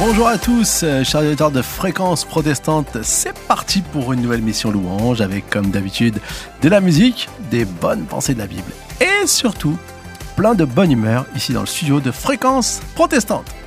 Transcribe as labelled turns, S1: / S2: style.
S1: Bonjour à tous, chers auditeurs de Fréquence Protestante. C'est parti pour une nouvelle mission louange avec, comme d'habitude, de la musique, des bonnes pensées de la Bible et surtout, plein de bonne humeur ici dans le studio de Fréquence Protestante.